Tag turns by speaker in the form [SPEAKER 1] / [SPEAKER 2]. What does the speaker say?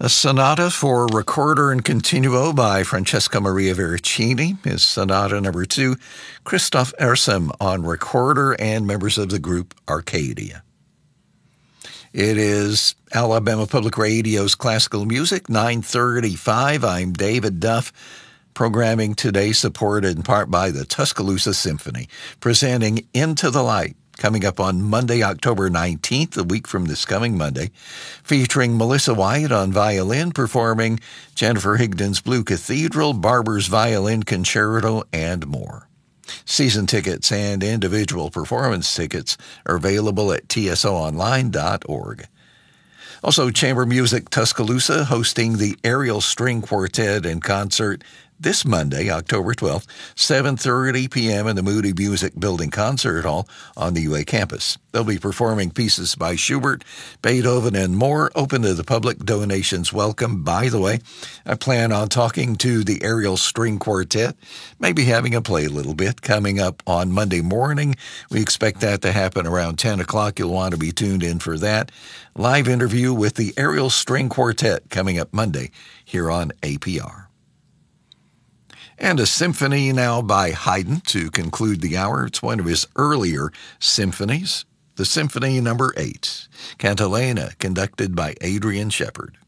[SPEAKER 1] A sonata for recorder and continuo by Francesca Maria Veracini is Sonata number 2, Christoph Ersem on recorder and members of the group Arcadia. It is Alabama Public Radio's Classical Music, 9:35. I'm David Duff. Programming today supported in part by the Tuscaloosa Symphony, presenting Into the Light, coming up on Monday, October 19th, a week from this coming Monday, featuring Melissa White on violin, performing Jennifer Higdon's Blue Cathedral, Barber's Violin Concerto, and more. Season tickets and individual performance tickets are available at tsoonline.org. Also, Chamber Music Tuscaloosa hosting the Ariel String Quartet in concert this Monday, October 12th, 7:30 p.m. in the Moody Music Building Concert Hall on the UA campus. They'll be performing pieces by Schubert, Beethoven, and more, open to the public. Donations welcome. By the way, I plan on talking to the Ariel String Quartet, maybe having a play a little bit, coming up on Monday morning. We expect that to happen around 10 o'clock. You'll want to be tuned in for that. Live interview with the Ariel String Quartet coming up Monday here on APR. And a symphony now by Haydn to conclude the hour. It's one of his earlier symphonies, the Symphony Number 8, Cantilena, conducted by Adrian Shepard.